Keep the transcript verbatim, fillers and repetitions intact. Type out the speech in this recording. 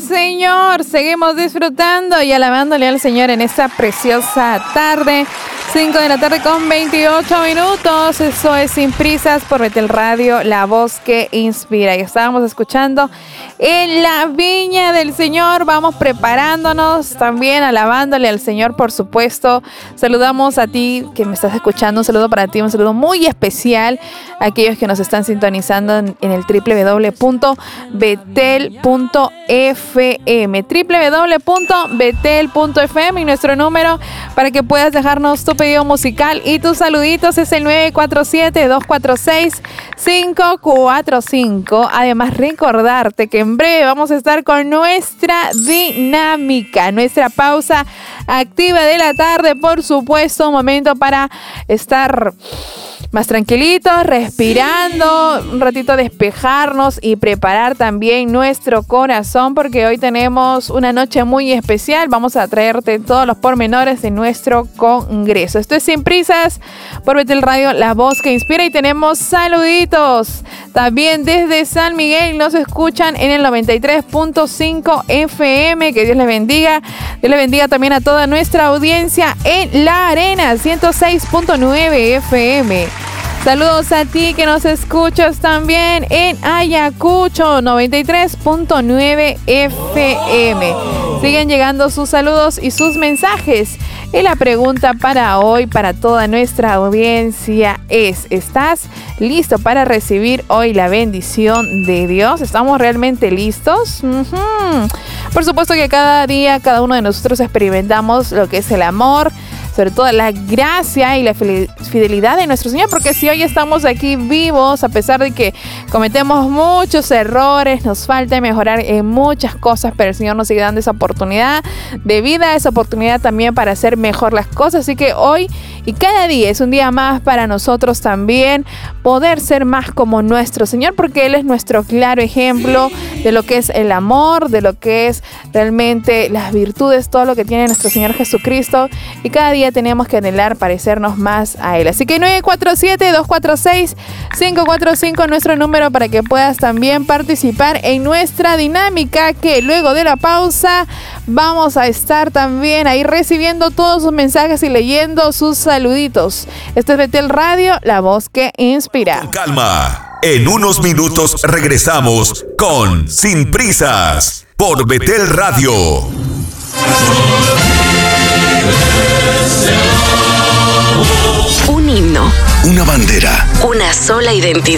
Señor. Seguimos disfrutando y alabándole al Señor en esta preciosa tarde. cinco de la tarde con veintiocho minutos. Eso es Sin Prisas por Betel Radio, la voz que inspira. Y estábamos escuchando En la Viña del Señor. Vamos preparándonos también, alabándole al Señor, por supuesto. Saludamos a ti que me estás escuchando. Un saludo para ti, un saludo muy especial a aquellos que nos están sintonizando en, en el doble u doble u doble u punto betel punto f m. doble u doble u doble u punto betel punto f m y nuestro número para que puedas dejarnos tu pedido musical y tus saluditos es el nueve cuatro siete, dos cuatro seis, cinco cuatro cinco. Además, recordarte que en breve vamos a estar con nuestra dinámica, nuestra pausa activa de la tarde, por supuesto, un momento para estar más tranquilitos, respirando, un ratito despejarnos y preparar también nuestro corazón, porque hoy tenemos una noche muy especial. Vamos a traerte todos los pormenores de nuestro congreso. Esto es Sin Prisas por Betel Radio, la voz que inspira, y tenemos saluditos. También desde San Miguel nos escuchan en el noventa y tres punto cinco F M. Que Dios les bendiga. Dios les bendiga también a toda nuestra audiencia en La Arena, ciento seis punto nueve F M. Saludos a ti que nos escuchas también en Ayacucho, noventa y tres punto nueve F M. Siguen llegando sus saludos y sus mensajes. Y la pregunta para hoy, para toda nuestra audiencia es: ¿estás listo para recibir hoy la bendición de Dios? ¿Estamos realmente listos? Uh-huh. Por supuesto que cada día, cada uno de nosotros experimentamos lo que es el amor, sobre todo la gracia y la fidelidad de nuestro Señor, porque si hoy estamos aquí vivos, a pesar de que cometemos muchos errores, nos falta mejorar en muchas cosas, pero el Señor nos sigue dando esa oportunidad de vida, esa oportunidad también para hacer mejor las cosas. Así que hoy y cada día es un día más para nosotros también poder ser más como nuestro Señor, porque Él es nuestro claro ejemplo de lo que es el amor, de lo que es realmente las virtudes, todo lo que tiene nuestro Señor Jesucristo, y cada día tenemos que anhelar parecernos más a Él. Así que nueve cuatro siete, dos cuatro seis, cinco cuatro cinco es nuestro número para que puedas también participar en nuestra dinámica, que luego de la pausa vamos a estar también ahí recibiendo todos sus mensajes y leyendo sus saluditos. Esto es Betel Radio, la voz que inspira. Con calma, en unos minutos regresamos con Sin Prisas por Betel Radio. Un himno. Una bandera. Una sola identidad.